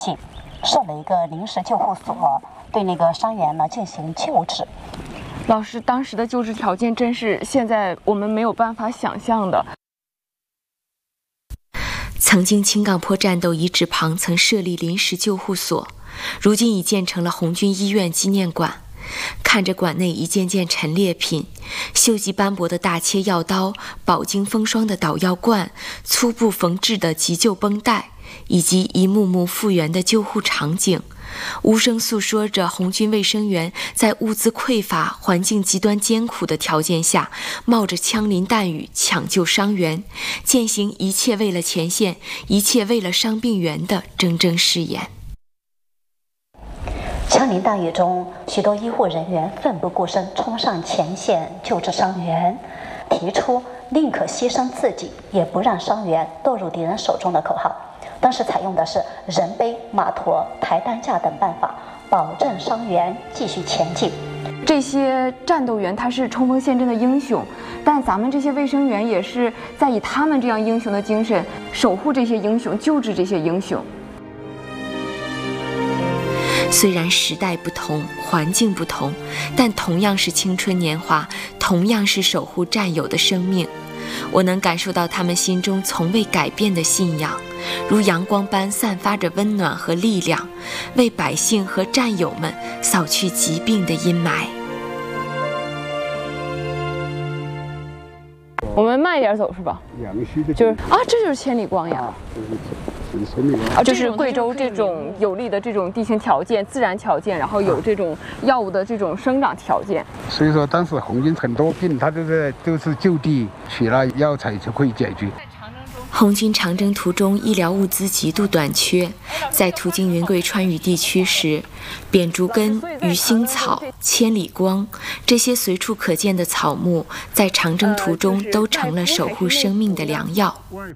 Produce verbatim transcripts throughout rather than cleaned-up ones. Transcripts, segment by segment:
设了一个临时救护所，对那个伤员呢进行救治。 老师，当时的救治条件真是现在我们没有办法想象的。 曾经青岗坡战斗遗址旁曾设立临时救护所，如今已建成了红军医院纪念馆。看着馆内一件件陈列品，锈迹斑驳的大切药刀，饱经风霜的捣药罐，粗布缝制的急救绷带，以及一幕幕复原的救护场景，无声诉说着红军卫生员在物资匮乏、环境极端艰苦的条件下，冒着枪林弹雨抢救伤员，践行一切为了前线，一切为了伤病员的铮铮誓言。 枪林弹雨中，许多医护人员奋不顾身冲上前线救治伤员，提出宁可牺牲自己，也不让伤员落入敌人手中的口号。当时采用的是人背、马驮、抬担架等办法，保证伤员继续前进。 这些战斗员他是冲锋陷阵的英雄，但咱们这些卫生员也是在以他们这样英雄的精神守护这些英雄，救治这些英雄。 虽然时代不同，环境不同，但同样是青春年华，同样是守护战友的生命。我能感受到他们心中从未改变的信仰，如阳光般散发着温暖和力量，为百姓和战友们扫去疾病的阴霾。 我们慢一点走是吧？就是啊，这就是千里光呀！啊，就是贵州这种有利的这种地形条件、自然条件，然后有这种药物的这种生长条件。 所以说，当时红军很多病，他都是都是就地取了药材就可以解决。 红军长征途中医疗物资极度短缺，在途经云贵川渝地区时，扁竹根、鱼腥草、千里光这些随处可见的草木，在长征途中都成了守护生命的良药。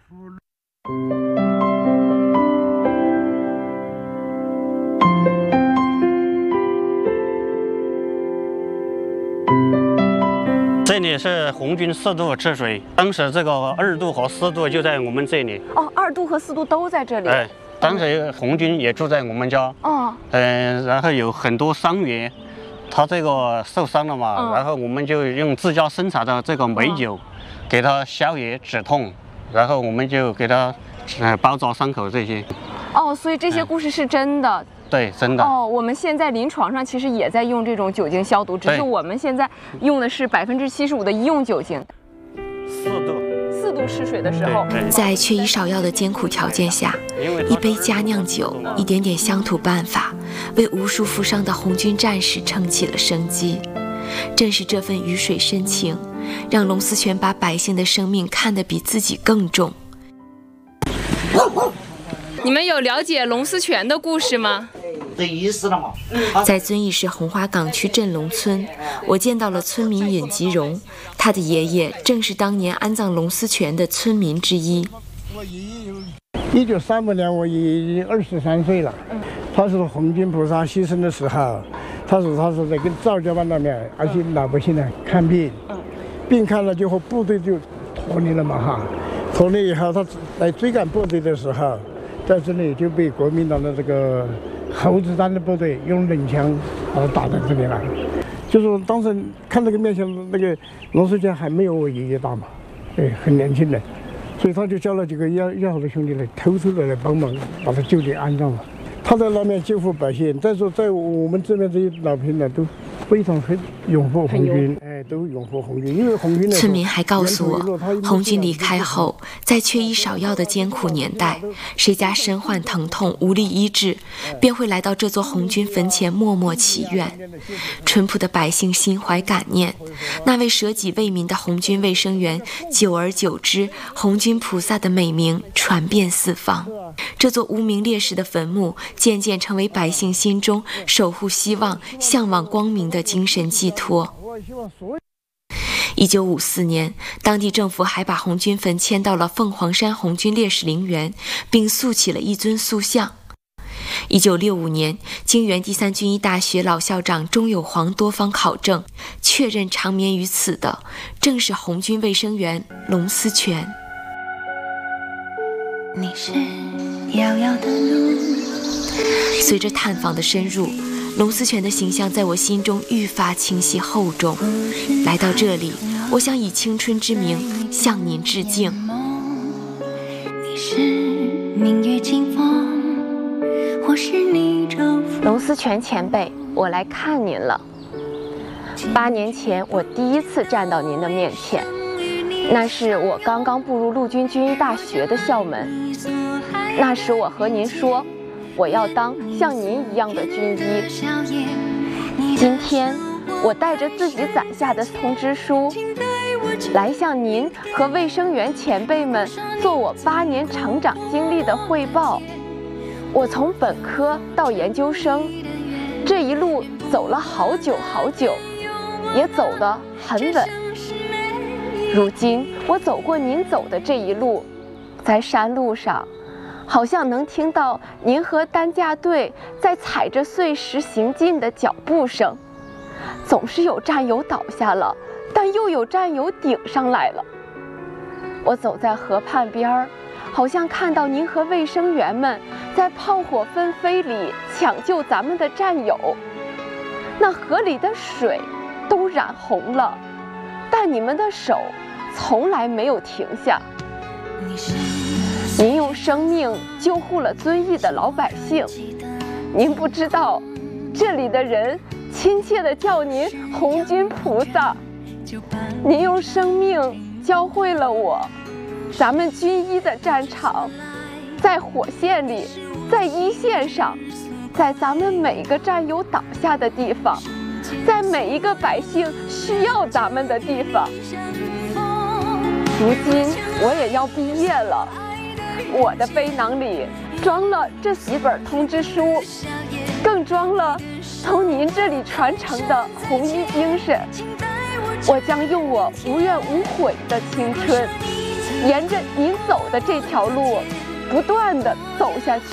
这里是红军四渡治水，当时这个二渡和四渡就在我们这里。 哦，二渡和四渡都在这里。 哎，当时红军也住在我们家。 哦。 嗯、呃，然后有很多伤员，他这个受伤了嘛，嗯、然后我们就用自家生产的这个美酒，嗯、给他消炎止痛，然后我们就给他呃包扎伤口这些。 哦，所以这些故事是真的。嗯对，真的哦。我们现在临床上其实也在用这种酒精消毒，只是我们现在用的是百分之七十五的医用酒精。 四度， 四度试水的时候， 在缺医少药的艰苦条件下，一杯佳酿酒，一点点乡土办法，为无数负伤的红军战士撑起了生机。正是这份鱼水深情，让龙思全把百姓的生命看得比自己更重。 你们有了解龙思全的故事吗？ 在遵义市红花岗区镇龙村，我见到了村民尹吉荣，他的爷爷正是当年安葬龙思全的村民之一。 一九三五年，我已经二十三岁了。他是红军菩萨牺牲的时候，他说他是在跟赵家班那边，而且老百姓呢看病，病看了就和部队就脱离了嘛哈，脱离以后他来追赶部队的时候。在这里就被国民党的这个猴子弹的部队用冷枪把他打在这里了。就是当时看那个面相，那个龙思全还没有我爷爷大嘛，对，很年轻的，所以他就叫了几个要要好的兄弟来偷偷的来帮忙把他就地安葬了。他在那边救护百姓，再说在我们这边这些老兵呢都非常很拥护红军，哎，都拥护红军，因为红军呢。 村民还告诉我，红军离开后，在缺医少药的艰苦年代，谁家身患疼痛无力医治，便会来到这座红军坟前默默祈愿。淳朴的百姓心怀感念，那位舍己为民的红军卫生员，久而久之，红军菩萨的美名传遍四方。这座无名烈士的坟墓，渐渐成为百姓心中守护希望、向往光明的精神寄托。一九五四年，当地政府还把红军坟迁到了凤凰山红军烈士陵园，并塑起了一尊塑像。一九六五年，经原第三军医大学老校长钟有煌多方考证，确认长眠于此的正是红军卫生员龙思全。 你是遥遥的路， 随着探访的深入，龙思泉的形象在我心中愈发清晰厚重。来到这里，我想以青春之名向您致敬。 你是明月清风，或是你周风。 龙思泉前辈，我来看您了。八年前，我第一次站到您的面前，那是我刚刚步入陆军军医大学的校门。那时我和您说，我要当像您一样的军医。今天，我带着自己攒下的通知书，来向您和卫生员前辈们做我八年成长经历的汇报。我从本科到研究生，这一路走了好久好久，也走得很稳。如今我走过您走的这一路，在山路上，好像能听到您和担架队在踩着碎石行进的脚步声。总是有战友倒下了，但又有战友顶上来了。我走在河畔边儿，好像看到您和卫生员们在炮火纷飞里抢救咱们的战友。那河里的水都染红了，但你们的手从来没有停下。您用生命救护了遵义的老百姓，您不知道，这里的人亲切地叫您红军菩萨。您用生命教会了我，咱们军医的战场，在火线里，在一线上，在咱们每个战友倒下的地方，在每一个百姓需要咱们的地方。如今我也要毕业了，我的背囊里装了这几本通知书，更装了从您这里传承的红衣精神。我将用我无怨无悔的青春，沿着您走的这条路，不断地走下去。